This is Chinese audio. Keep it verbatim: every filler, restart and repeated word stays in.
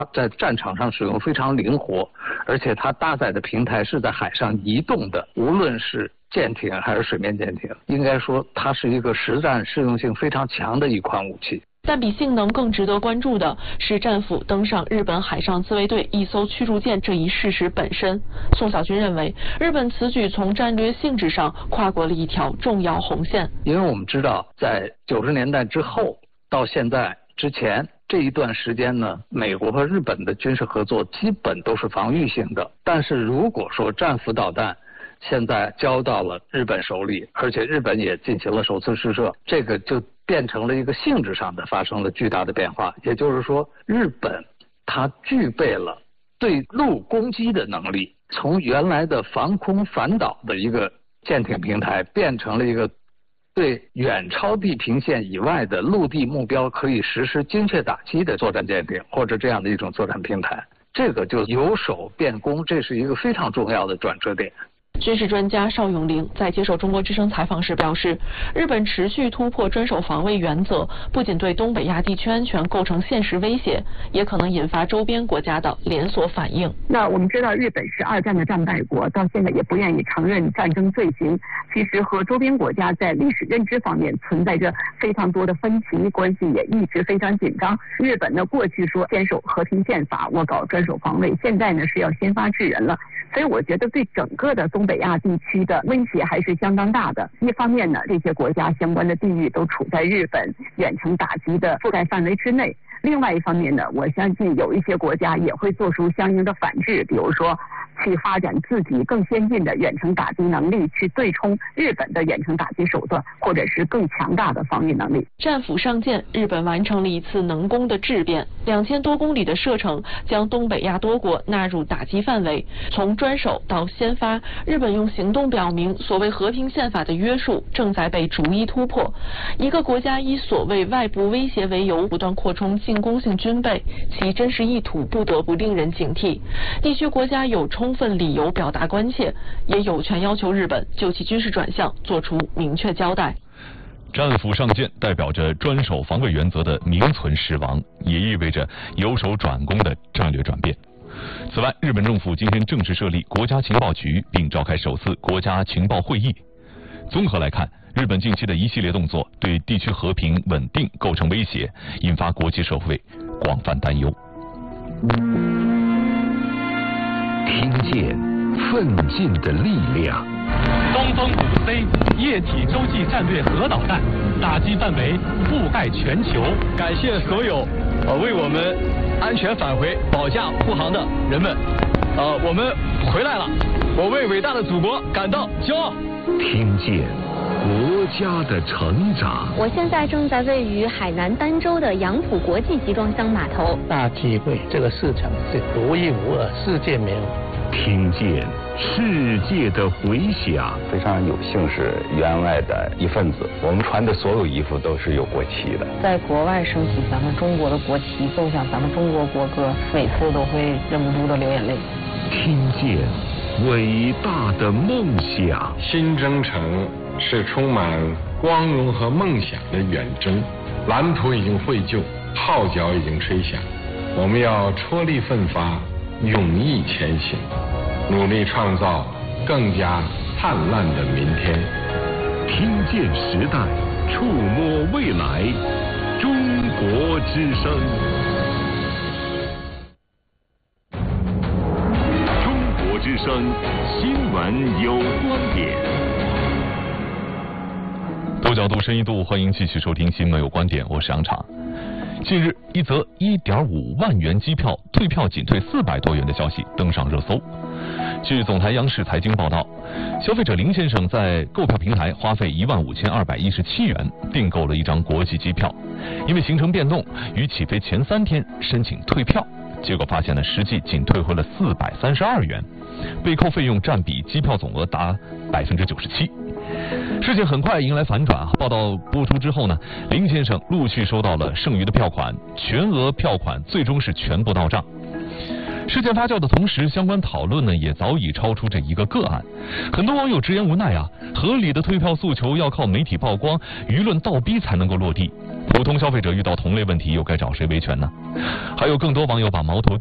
在战场上使用非常灵活，而且它搭载的平台是在海上移动的，无论是舰艇还是水面舰艇，应该说它是一个实战适用性非常强的一款武器。 但比性能更值得关注的是战斧登上日本海上自卫队一艘驱逐舰这一事实本身。宋小军认为，日本此举从战略性质上跨过了一条重要红线。 因为我们知道，在九十年代之后到现在之前这一段时间呢，美国和日本的军事合作基本都是防御性的。但是如果说战斧导弹现在交到了日本手里，而且日本也进行了首次试射，这个就变成了一个性质上的发生了巨大的变化。也就是说，日本它具备了对陆攻击的能力，从原来的防空反导的一个舰艇平台，变成了一个对远超地平线以外的陆地目标可以实施精确打击的作战舰艇，或者这样的一种作战平台。这个就由守变攻，这是一个非常重要的转折点。 军事专家邵永龄在接受中国之声采访时表示，日本持续突破专守防卫原则，不仅对东北亚地区安全构成现实威胁，也可能引发周边国家的连锁反应。 那我们知道，日本是二战的战败国，到现在也不愿意承认战争罪行。其实和周边国家在历史认知方面存在着非常多的分歧，关系也一直非常紧张。日本呢，过去说坚守和平宪法，我搞专守防卫，现在呢是要先发制人了。所以我觉得对整个的东北亚地区的威胁还是相当大的。一方面呢，这些国家相关的地域都处在日本远程打击的覆盖范围之内；另外一方面呢，我相信有一些国家也会做出相应的反制，比如说去发展自己更先进的远程打击能力，去对冲日本的远程打击手段，或者是更强大的防御能力。 战斧上舰，日本完成了一次能攻的质变，两千多公里的射程将东北亚多国纳入打击范围。从专守到先发，日本用行动表明，所谓和平宪法的约束正在被逐一突破。一个国家以所谓外部威胁为由，不断扩充进攻性军备，其真实意图不得不令人警惕。地区国家有充分理由表达关切，也有权要求日本就其军事转向做出明确交代。 战斧上舰代表着专守防卫原则的名存实亡，也意味着由守转攻的战略转变。此外，日本政府今天正式设立国家情报局，并召开首次国家情报会议。综合来看，日本近期的一系列动作对地区和平稳定构成威胁，引发国际社会广泛担忧。 听见奋进的力量。 东风五 C 液体洲际战略核导弹打击范围覆盖全球。 感谢所有呃为我们安全返回保驾护航的人们，呃，我们回来了，我为伟大的祖国感到骄傲。 听见国家的成长。 我现在正在位于海南儋州的杨浦国际集装箱码头。 大机会，这个市场是独一无二，世界没有。 听见世界的回响。 非常有幸是员外的一份子，我们穿的所有衣服都是有国旗的。 在国外升起咱们中国的国旗，奏响咱们中国国歌，每次都会忍不住的流眼泪。 听见伟大的梦想。 新征程是充满光荣和梦想的远征，蓝图已经绘就，号角已经吹响，我们要踔厉奋发，勇毅前行，努力创造更加灿烂的明天。 听见时代，触摸未来，中国之声。中国之声新闻有观点。 多角度、深一度，欢迎继续收听新闻有观点，我是杨畅。近日，一则一点五万元机票退票仅退四百多元的消息登上热搜。据总台央视财经报道，消费者林先生在购票平台花费一万五千二百一十七元订购了一张国际机票，因为行程变动，于起飞前三天申请退票，结果发现呢，实际仅退回了四百三十二元，被扣费用占比机票总额达百分之九十七。事情很快迎来反转啊！报道播出之后呢，林先生陆续收到了剩余的票款，全额票款最终是全部到账。事件发酵的同时，相关讨论呢也早已超出这一个个案。很多网友直言无奈啊，合理的退票诉求要靠媒体曝光、舆论倒逼才能够落地。 普通消费者遇到同类问题又该找谁维权呢？还有更多网友把矛头